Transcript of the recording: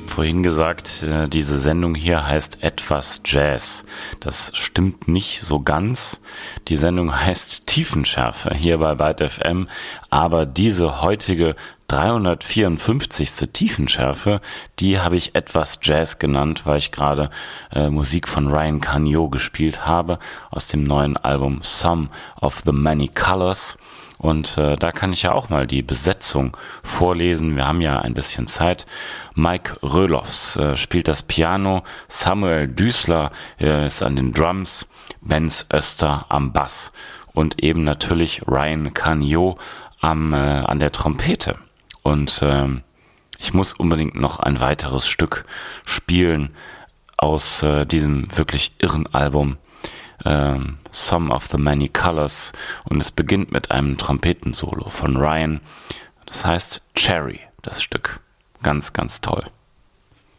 Vorhin gesagt, diese Sendung hier heißt Etwas Jazz. Das stimmt nicht so ganz. Die Sendung heißt Tiefenschärfe hier bei Byte FM, aber diese heutige 354. Tiefenschärfe, die habe ich Etwas Jazz genannt, weil ich gerade Musik von Ryan Canio gespielt habe aus dem neuen Album Some of the Many Colors. Und da kann ich ja auch mal die Besetzung vorlesen. Wir haben ja ein bisschen Zeit. Mike Röloffs spielt das Piano, Samuel Düßler ist an den Drums, Benz Öster am Bass und eben natürlich Ryan Canio an der Trompete. Und ich muss unbedingt noch ein weiteres Stück spielen aus diesem wirklich irren Album. Some of the Many Colors, und es beginnt mit einem Trompetensolo von Ryan. Das heißt Cherry, das Stück. Ganz, ganz toll.